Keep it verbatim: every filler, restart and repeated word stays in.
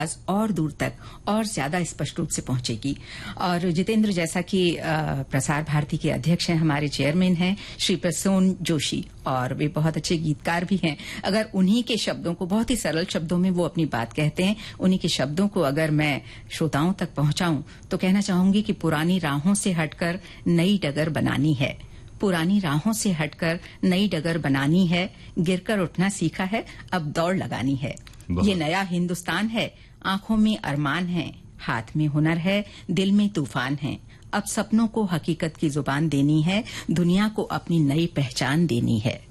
और दूर तक और ज्यादा स्पष्ट रूप से पहुंचेगी। और जितेंद्र, जैसा कि प्रसार भारती के अध्यक्ष हैं, हमारे चेयरमैन हैं श्री प्रसून जोशी, और वे बहुत अच्छे गीतकार भी हैं। अगर उन्हीं के शब्दों को, बहुत ही सरल शब्दों में वो अपनी बात कहते हैं, उन्हीं के शब्दों को अगर मैं श्रोताओं तक पहुंचाऊं तो कहना चाहूंगी कि पुरानी राहों से हटकर नई डगर बनानी है। पुरानी राहों से हटकर नई डगर बनानी है, गिरकर उठना सीखा है, अब दौड़ लगानी है। ये नया हिंदुस्तान है, आंखों में अरमान है, हाथ में हुनर है, दिल में तूफान है। अब सपनों को हकीकत की जुबान देनी है, दुनिया को अपनी नई पहचान देनी है।